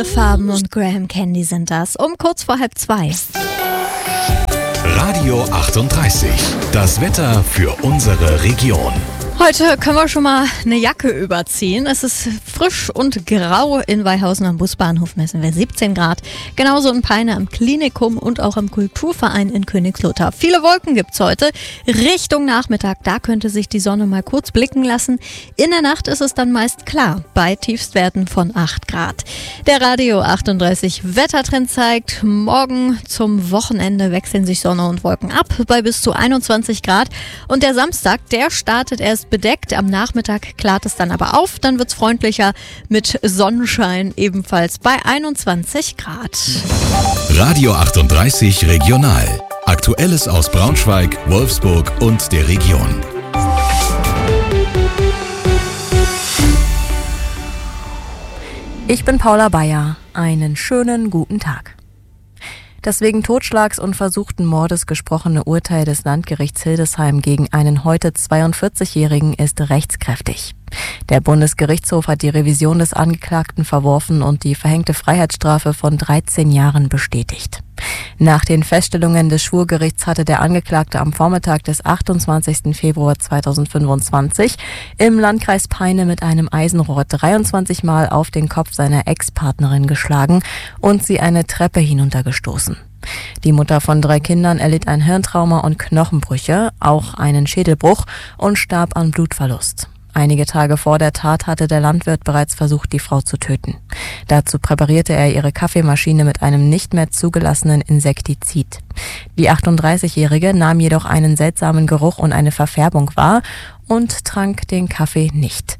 Andere Farben und Graham Candy sind das. Um kurz vor 1:30. Radio 38. Das Wetter für unsere Region. Heute können wir schon mal eine Jacke überziehen. Es ist frisch und grau. In Weihausen am Busbahnhof messen wir 17 Grad. Genauso in Peine am Klinikum und auch am Kulturverein in Königslutter. Viele Wolken gibt's heute. Richtung Nachmittag, da könnte sich die Sonne mal kurz blicken lassen. In der Nacht ist es dann meist klar, bei Tiefstwerten von 8 Grad. Der Radio 38 Wettertrend zeigt, morgen zum Wochenende wechseln sich Sonne und Wolken ab bei bis zu 21 Grad. Und der Samstag, der startet erst bedeckt. Am Nachmittag klart es dann aber auf. Dann wird es freundlicher mit Sonnenschein, ebenfalls bei 21 Grad. Radio 38 Regional. Aktuelles aus Braunschweig, Wolfsburg und der Region. Ich bin Paula Bayer. Einen schönen guten Tag. Das wegen Totschlags und versuchten Mordes gesprochene Urteil des Landgerichts Hildesheim gegen einen heute 42-Jährigen ist rechtskräftig. Der Bundesgerichtshof hat die Revision des Angeklagten verworfen und die verhängte Freiheitsstrafe von 13 Jahren bestätigt. Nach den Feststellungen des Schwurgerichts hatte der Angeklagte am Vormittag des 28. Februar 2025 im Landkreis Peine mit einem Eisenrohr 23 Mal auf den Kopf seiner Ex-Partnerin geschlagen und sie eine Treppe hinuntergestoßen. Die Mutter von 3 Kindern erlitt ein Hirntrauma und Knochenbrüche, auch einen Schädelbruch und starb an Blutverlust. Einige Tage vor der Tat hatte der Landwirt bereits versucht, die Frau zu töten. Dazu präparierte er ihre Kaffeemaschine mit einem nicht mehr zugelassenen Insektizid. Die 38-Jährige nahm jedoch einen seltsamen Geruch und eine Verfärbung wahr und trank den Kaffee nicht.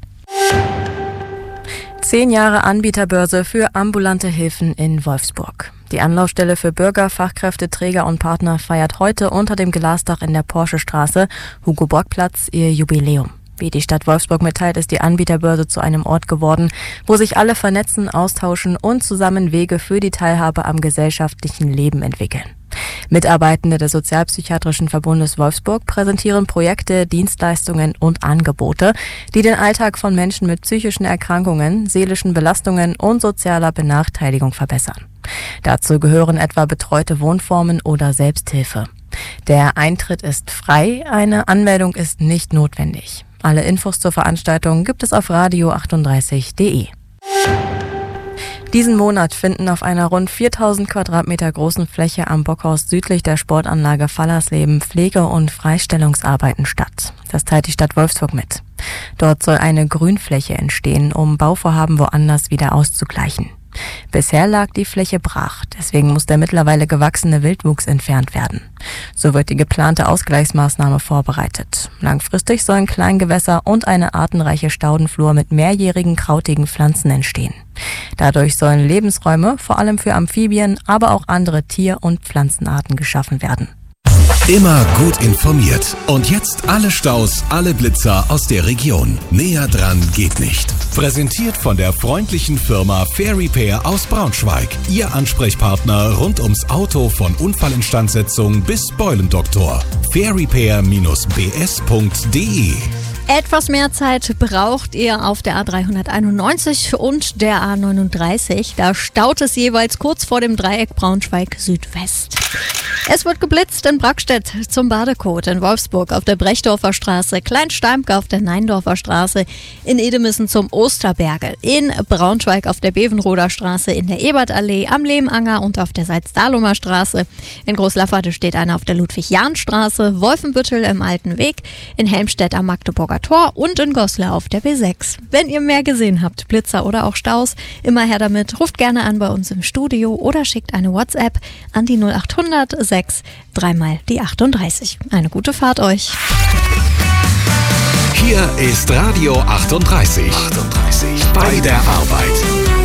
10 Jahre Anbieterbörse für ambulante Hilfen in Wolfsburg. Die Anlaufstelle für Bürger, Fachkräfte, Träger und Partner feiert heute unter dem Glasdach in der Porsche-Straße, Hugo-Bock-Platz, ihr Jubiläum. Wie die Stadt Wolfsburg mitteilt, ist die Anbieterbörse zu einem Ort geworden, wo sich alle vernetzen, austauschen und zusammen Wege für die Teilhabe am gesellschaftlichen Leben entwickeln. Mitarbeitende des Sozialpsychiatrischen Verbundes Wolfsburg präsentieren Projekte, Dienstleistungen und Angebote, die den Alltag von Menschen mit psychischen Erkrankungen, seelischen Belastungen und sozialer Benachteiligung verbessern. Dazu gehören etwa betreute Wohnformen oder Selbsthilfe. Der Eintritt ist frei, eine Anmeldung ist nicht notwendig. Alle Infos zur Veranstaltung gibt es auf radio38.de. Diesen Monat finden auf einer rund 4000 Quadratmeter großen Fläche am Bockhaus südlich der Sportanlage Fallersleben Pflege- und Freistellungsarbeiten statt. Das teilt die Stadt Wolfsburg mit. Dort soll eine Grünfläche entstehen, um Bauvorhaben woanders wieder auszugleichen. Bisher lag die Fläche brach, deswegen muss der mittlerweile gewachsene Wildwuchs entfernt werden. So wird die geplante Ausgleichsmaßnahme vorbereitet. Langfristig sollen Kleingewässer und eine artenreiche Staudenflur mit mehrjährigen krautigen Pflanzen entstehen. Dadurch sollen Lebensräume vor allem für Amphibien, aber auch andere Tier- und Pflanzenarten geschaffen werden. Immer gut informiert. Und jetzt alle Staus, alle Blitzer aus der Region. Näher dran geht nicht. Präsentiert von der freundlichen Firma Fair Repair aus Braunschweig. Ihr Ansprechpartner rund ums Auto von Unfallinstandsetzung bis Beulendoktor. fairrepair-bs.de. Etwas mehr Zeit braucht ihr auf der A391 und der A39. Da staut es jeweils kurz vor dem Dreieck Braunschweig Südwest. Es wird geblitzt in Brackstedt zum Badekot, in Wolfsburg auf der Brechdorfer Straße, Kleinsteimke auf der Neindorfer Straße, in Edemissen zum Osterberge, in Braunschweig auf der Bevenroder Straße, in der Ebertallee, am Lehmanger und auf der Salzdahlumer Straße. In Großlafferte steht einer auf der Ludwig-Jahn-Straße, Wolfenbüttel im Alten Weg, in Helmstedt am Magdeburger Tor und in Goslar auf der B6. Wenn ihr mehr gesehen habt, Blitzer oder auch Staus, immer her damit, ruft gerne an bei uns im Studio oder schickt eine WhatsApp an die 0800 6 3 mal die 38. Eine gute Fahrt euch. Hier ist Radio 38. Bei der Arbeit.